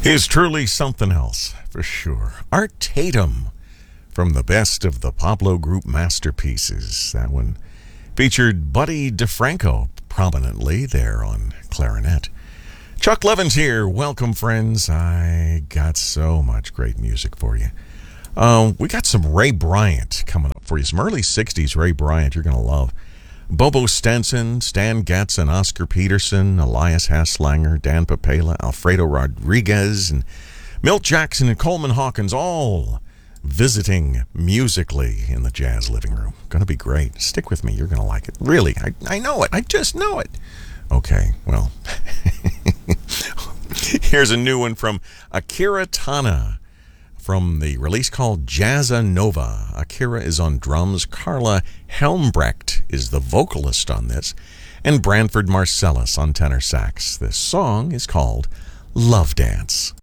is truly something else, for sure. Art Tatum from the best of the Pablo Group masterpieces. That one featured Buddy DeFranco prominently there on clarinet. Chuck Levin's here. Welcome, friends. I got so much great music for you. We got some Ray Bryant coming up for you. Some early 60s Ray Bryant you're going to love. Bobo Stenson, Stan Getz, and Oscar Peterson, Elias Haslanger, Dan Papela, Alfredo Rodriguez, and Milt Jackson and Coleman Hawkins all visiting musically in the Jazz Living Room. Going to be great. Stick with me. You're going to like it. Really, I know it. I just know it. Okay, well, here's a new one from Akira Tana from the release called Jazza Nova. Akira is on drums. Carla Helmbrecht is the vocalist on this. And Branford Marcellus on tenor sax. This song is called Love Dance.